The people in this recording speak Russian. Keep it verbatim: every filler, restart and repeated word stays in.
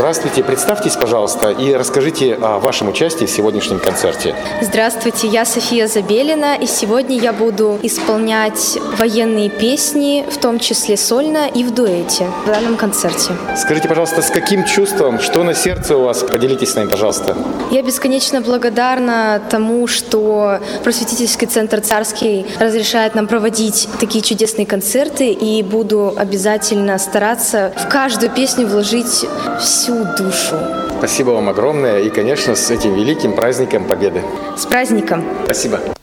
Здравствуйте, представьтесь, пожалуйста, и расскажите о вашем участии в сегодняшнем концерте. Здравствуйте, я София Забелина, и сегодня я буду исполнять военные песни, в том числе сольно и в дуэте в данном концерте. Скажите, пожалуйста, с каким чувством, что на сердце у вас? Поделитесь с нами, пожалуйста. Я бесконечно благодарна тому, что Просветительский центр «Царский» разрешает нам проводить такие чудесные концерты, и буду обязательно стараться в каждую песню вложить всю душу. Спасибо вам огромное и, конечно, с этим великим праздником Победы. С праздником! Спасибо.